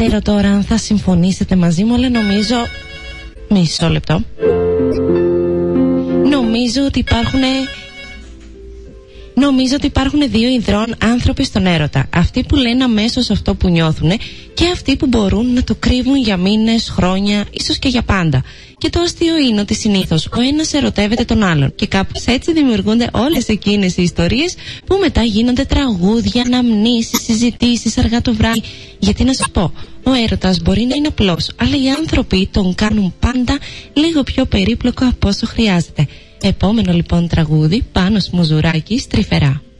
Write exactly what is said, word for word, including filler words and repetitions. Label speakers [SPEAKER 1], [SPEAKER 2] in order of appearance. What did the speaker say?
[SPEAKER 1] ξέρω τώρα αν θα συμφωνήσετε μαζί μου, αλλά νομίζω... Μισό λεπτό. Νομίζω ότι υπάρχουν... Νομίζω ότι υπάρχουν δύο ειδρών άνθρωποι στον έρωτα. Αυτοί που λένε αμέσως αυτό που νιώθουν και αυτοί που μπορούν να το κρύβουν για μήνες, χρόνια, ίσως και για πάντα. Και το αστείο είναι ότι συνήθως ο ένας ερωτεύεται τον άλλον και κάπως έτσι δημιουργούνται όλες εκείνες οι ιστορίες που μετά γίνονται τραγούδια, αναμνήσεις, συζητήσεις αργά το βράδυ. Γιατί να σας πω, ο έρωτας μπορεί να είναι απλός, αλλά οι άνθρωποι τον κάνουν πάντα λίγο πιο περίπλοκο από όσο χρειάζεται. Επόμενο λοιπόν τραγούδι, Πάνος Μουζουράκης, Τρυφερά.